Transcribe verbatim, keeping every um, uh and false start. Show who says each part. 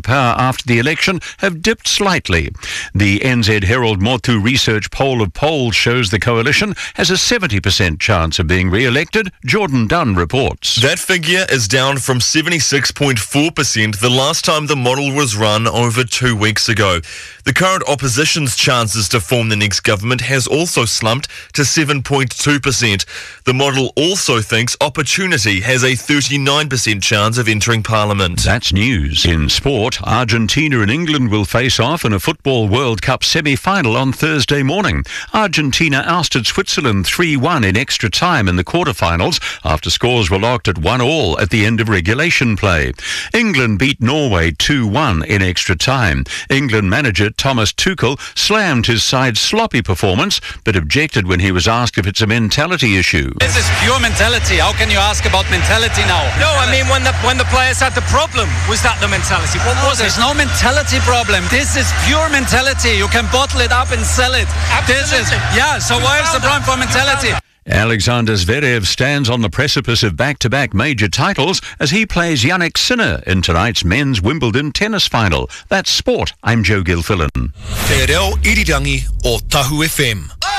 Speaker 1: power after the election have dipped slightly. The N Z Herald Motu Research poll of polls shows the coalition has a seventy percent chance of being re-elected. Jordan Dunn reports.
Speaker 2: That figure is down from seventy-six point four percent the last time the model was run over two weeks ago. The current opposition's chances to form the next government has also slumped to seven point two percent. The model also thinks Opportunity has a thirty-nine percent chance of entering Parliament.
Speaker 1: That's news. In sport, Argentina and England will face off in a Football World Cup semi-final on Thursday morning. Argentina ousted Switzerland three one in extra time in the quarterfinals after scores were locked at one all at the end of regulation play. England beat Norway two one in extra time. England manager Thomas Tuchel slammed his side's sloppy performance, but objected when he was asked if it's a mentality issue.
Speaker 3: This is pure mentality. How can you ask about mentality now?
Speaker 4: No, I mean when the when the players had the problem, was that the mentality? What
Speaker 3: no,
Speaker 4: was
Speaker 3: there's
Speaker 4: it?
Speaker 3: no mentality problem. This is pure mentality. You can bottle it up and sell it.
Speaker 4: Absolutely.
Speaker 3: This is yeah. So why is the problem for mentality?
Speaker 1: Alexander Zverev stands on the precipice of back-to-back major titles as he plays Jannik Sinner in tonight's men's Wimbledon tennis final. That's sport. I'm Joe Gilfillan.
Speaker 5: Te reo irirangi o Tahu F M.